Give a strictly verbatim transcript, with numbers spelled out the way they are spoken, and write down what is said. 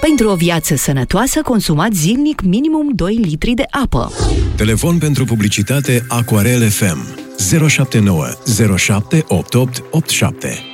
Pentru o viață sănătoasă, consumați zilnic minimum doi litri de apă. Telefon pentru publicitate Aquarel F M zero șapte nouă zero șapte opt opt opt șapte.